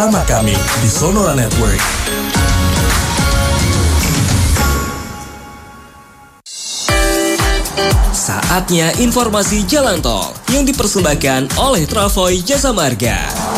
Sama kami di Sonora Network. Saatnya informasi jalan tol yang dipersembahkan oleh Travoy Jasa Marga.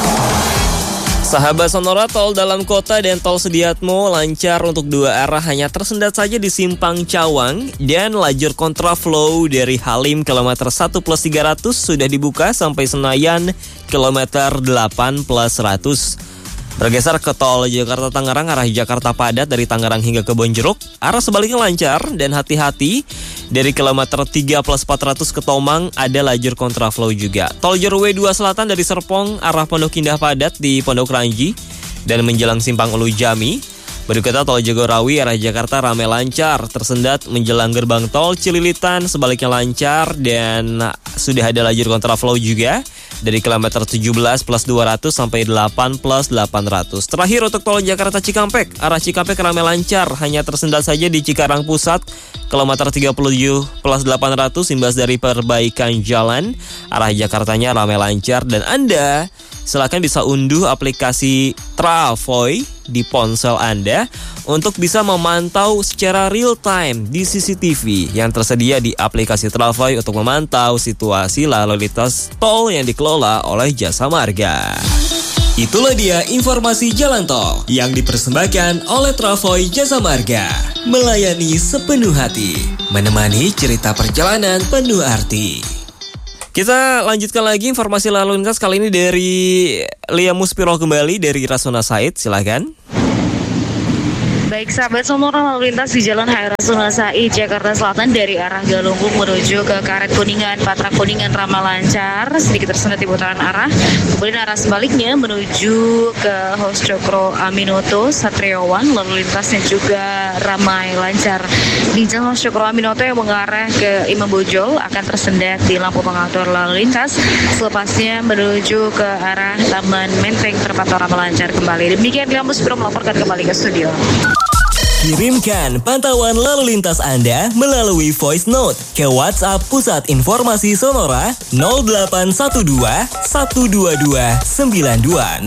Sahabat Sonora, tol dalam kota dan tol Sediatmo lancar untuk dua arah, hanya tersendat saja di Simpang Cawang, dan lajur kontraflow dari Halim kilometer 1+300 sudah dibuka sampai Senayan kilometer 8+100. Bergeser ke tol Jakarta Tangerang arah Jakarta Padat dari Tangerang hingga ke Bonjeruk, arah sebaliknya lancar dan hati-hati dari kilometer 3+400 ke Tomang ada lajur kontraflow juga. Tol Jorwe 2 Selatan dari Serpong arah Pondok Indah Padat di Pondok Ranji dan menjelang Simpang Ulu Jami. Berikutnya tol Jagorawi arah Jakarta ramai lancar, tersendat menjelang gerbang tol Cililitan sebaliknya lancar dan sudah ada lajur kontraflow juga dari kilometer 17+200 sampai 8+800. Terakhir untuk tol Jakarta Cikampek, arah Cikampek ramai lancar, hanya tersendat saja di Cikarang Pusat, kilometer 37+800 imbas dari perbaikan jalan. Arah Jakartanya ramai lancar dan Anda silakan bisa unduh aplikasi Travoy di ponsel Anda untuk bisa memantau secara real time di CCTV yang tersedia di aplikasi Travoy untuk memantau situasi lalu lintas tol yang dikelola oleh Jasa Marga. Itulah dia informasi jalan tol yang dipersembahkan oleh Travoy Jasa Marga. Melayani sepenuh hati, menemani cerita perjalanan penuh arti. Kita lanjutkan lagi informasi lalu lintas kali ini dari Lia Muspiro kembali dari Rasuna Said, silakan. Baik sahabat Sonora, lalu lintas di Jalan HR Rasuna Said, Jakarta Selatan dari arah Galunggung menuju ke Karet Kuningan, Patra Kuningan ramai lancar, sedikit tersendat di putaran arah. Kemudian arah sebaliknya menuju ke Hos Cokro Aminoto, Satriawan, lalu lintasnya juga ramai lancar. Di Jalan Hos Cokro Aminoto yang mengarah ke Imam Bonjol akan tersendat di lampu pengatur lalu lintas. Selepasnya menuju ke arah Taman Menteng terpantau ramai lancar kembali. Demikian Lia Muspiro melaporkan kembali ke studio. Kirimkan pantauan lalu lintas Anda melalui voice note ke WhatsApp Pusat Informasi Sonora 0812 122 9200.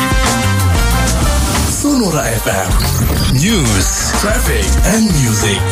Sonora FM News, Traffic, and Music.